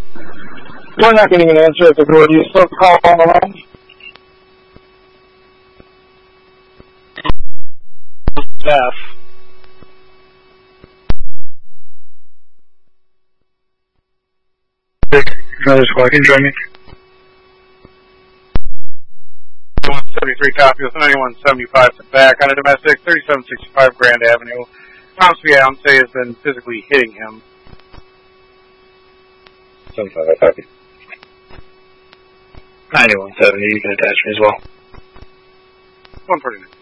We're not getting an answer at the door. Do you still call on the line? Staff. Another squad, can you join me? 73 copy with 9175 to back on a domestic, 3765 Grand Avenue. Tom Fiance has been physically hitting him. 75, copy. 9170, you can attach me as well. 149.